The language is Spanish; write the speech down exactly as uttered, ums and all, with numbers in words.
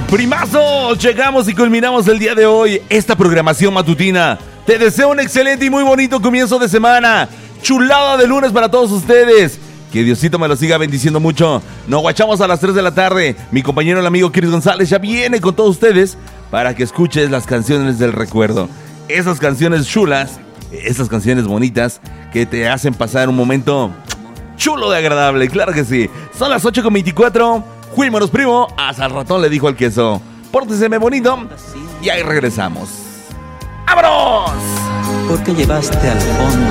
Primazos, llegamos y culminamos el día de hoy esta programación matutina. Te deseo un excelente y muy bonito comienzo de semana. Chulada de lunes para todos ustedes. Que Diosito me lo siga bendiciendo mucho. Nos guachamos a las tres de la tarde. Mi compañero, el amigo Chris González, ya viene con todos ustedes para que escuches las canciones del recuerdo. Esas canciones chulas, esas canciones bonitas que te hacen pasar un momento chulo de agradable. Claro que sí. Son las ocho con veinticuatro. Fuímonos, primo. Hasta el ratón le dijo al queso. Pórteseme bonito. Y ahí regresamos. ¡Vámonos! Porque llevaste al fondo